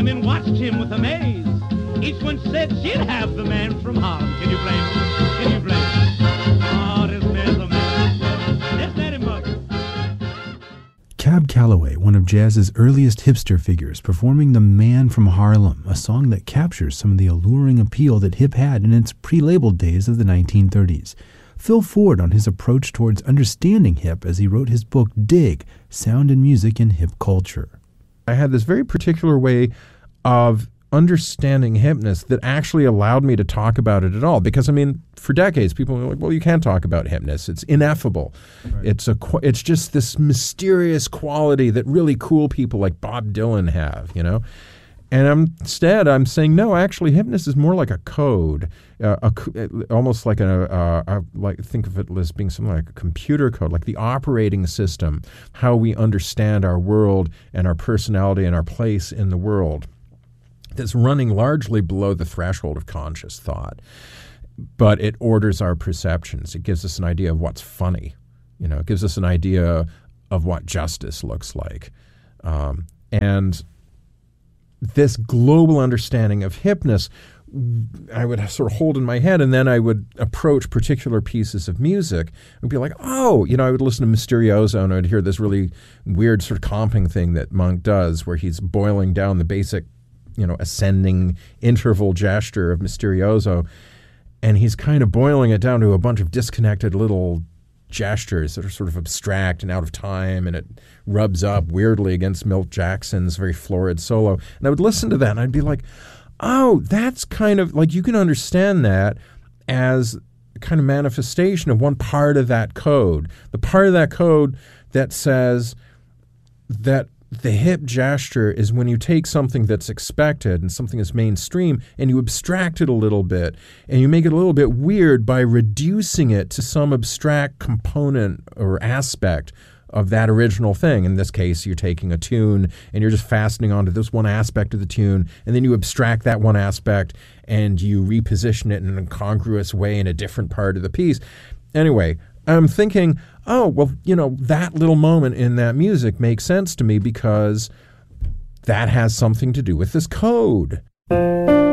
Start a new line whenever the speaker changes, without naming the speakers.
women watched him with amaze. Each one said she'd have the man from Harlem. Can you blame her? Can you blame her? Oh, this man's a man. Let's let him up.
Cab Calloway, one of jazz's earliest hipster figures, performing The Man from Harlem, a song that captures some of the alluring appeal that hip had in its pre-labeled days of the 1930s. Phil Ford on his approach towards understanding hip as he wrote his book Dig, Sound and Music in Hip Culture.
I had this very particular way of understanding hipness that actually allowed me to talk about it at all. Because, I mean, for decades, people were like, well, you can't talk about hipness. It's ineffable. Right. It's just this mysterious quality that really cool people like Bob Dylan have, you know? And instead, I'm saying, no, actually, hipness is more like a code, almost like think of it as being something like a computer code, like the operating system, how we understand our world and our personality and our place in the world. That's running largely below the threshold of conscious thought, but it orders our perceptions. It gives us an idea of what's funny, you know. It gives us an idea of what justice looks like, and this global understanding of hipness, I would sort of hold in my head, and then I would approach particular pieces of music and be like, oh, you know, I would listen to Mysterioso and I'd hear this really weird sort of comping thing that Monk does where he's boiling down the basic, you know, ascending interval gesture of Mysterioso, and he's kind of boiling it down to a bunch of disconnected little gestures that are sort of abstract and out of time, and it rubs up weirdly against Milt Jackson's very florid solo. And I would listen to that and I'd be like, oh, that's kind of like, you can understand that as a kind of manifestation of one part of that code. The part of that code that says that the hip gesture is when you take something that's expected and something that's mainstream and you abstract it a little bit and you make it a little bit weird by reducing it to some abstract component or aspect of that original thing. In this case, you're taking a tune and you're just fastening onto this one aspect of the tune, and then you abstract that one aspect and you reposition it in an incongruous way in a different part of the piece. Anyway, I'm thinking, oh, well, you know, that little moment in that music makes sense to me because that has something to do with this code.